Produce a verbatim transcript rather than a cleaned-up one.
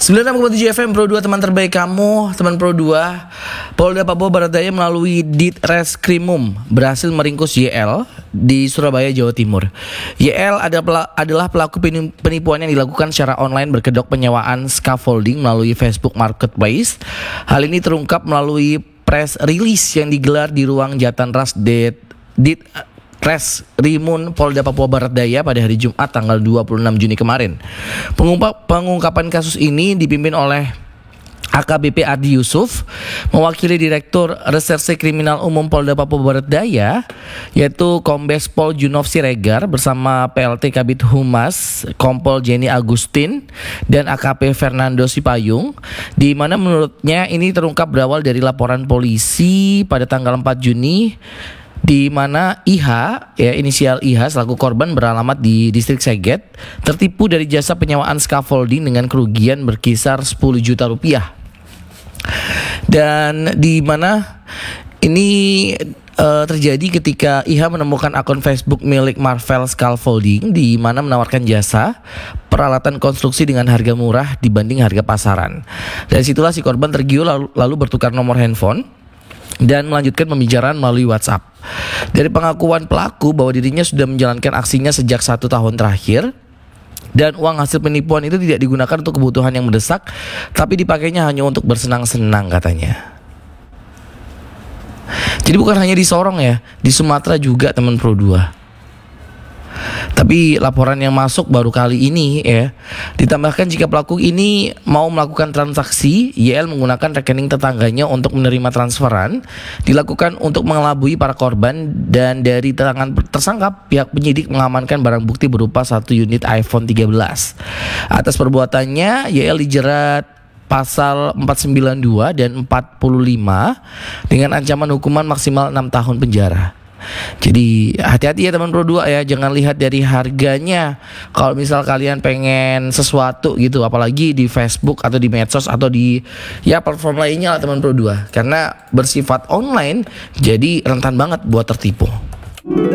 sembilan puluh enam koma tujuh F M Pro dua, teman terbaik kamu, teman Pro dua. Polda Papua Barat Daya melalui Ditreskrimum berhasil meringkus Y L di Surabaya, Jawa Timur. Y L adalah pelaku penipuan yang dilakukan secara online berkedok penyewaan scaffolding melalui Facebook Marketplace. Hal ini terungkap melalui press release yang digelar di ruang Jatanras Dit Dit Reskrimum Polda Papua Barat Daya pada hari Jumat tanggal dua puluh enam Juni kemarin. Pengungkap, pengungkapan kasus ini dipimpin oleh A K B P Ardi Yusuf, mewakili Direktur Reserse Kriminal Umum Polda Papua Barat Daya, yaitu Kombes Pol Junov Siregar bersama P L T Kabid Humas Kompol Jenny Agustin dan A K P Fernando Sipayung, di mana menurutnya ini terungkap berawal dari laporan polisi pada tanggal empat Juni, di mana I H, ya inisial I H selaku korban beralamat di distrik Seget, tertipu dari jasa penyewaan scaffolding dengan kerugian berkisar sepuluh juta rupiah. Dan di mana ini uh, terjadi ketika I H menemukan akun Facebook milik Marvel Scaffolding, di mana menawarkan jasa peralatan konstruksi dengan harga murah dibanding harga pasaran. Dari situlah si korban tergiur lalu, lalu bertukar nomor handphone dan melanjutkan pembicaraan melalui WhatsApp. Dari pengakuan pelaku bahwa dirinya sudah menjalankan aksinya sejak satu tahun terakhir, dan uang hasil penipuan itu tidak digunakan untuk kebutuhan yang mendesak, tapi dipakainya hanya untuk bersenang-senang katanya. Jadi bukan hanya di Sorong ya, di Sumatera juga teman Pro dua. Tapi laporan yang masuk baru kali ini ya. Ditambahkan jika pelaku ini mau melakukan transaksi, Y L menggunakan rekening tetangganya untuk menerima transferan, dilakukan untuk mengelabui para korban, dan dari tangan tersangka pihak penyidik mengamankan barang bukti berupa satu unit iPhone tiga belas. Atas perbuatannya Y L dijerat pasal empat ratus sembilan puluh dua dan empat puluh lima dengan ancaman hukuman maksimal enam tahun penjara. Jadi hati-hati ya teman Pro dua ya, jangan lihat dari harganya. Kalau misal kalian pengen sesuatu gitu, apalagi di Facebook atau di medsos atau di ya platform lainnya lah teman Pro dua, karena bersifat online jadi rentan banget buat tertipu.